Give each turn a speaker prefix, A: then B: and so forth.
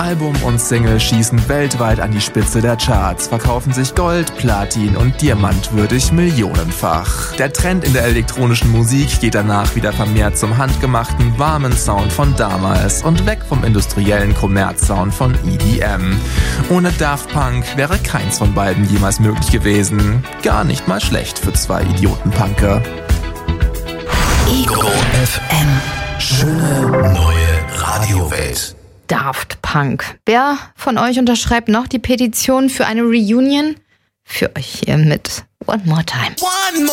A: Album und Single schießen weltweit an die Spitze der Charts, verkaufen sich Gold, Platin und diamantwürdig millionenfach. Der Trend in der elektronischen Musik geht danach wieder vermehrt zum handgemachten, warmen Sound von damals und weg vom industriellen Kommerzsound von EDM. Ohne Daft Punk wäre keins von beiden jemals möglich gewesen. Gar nicht mal schlecht für zwei Idiotenpunker.
B: Ego FM. Schöne neue Radiowelt.
C: Daft Punk. Wer von euch unterschreibt noch die Petition für eine Reunion? Für euch hier mit One More Time.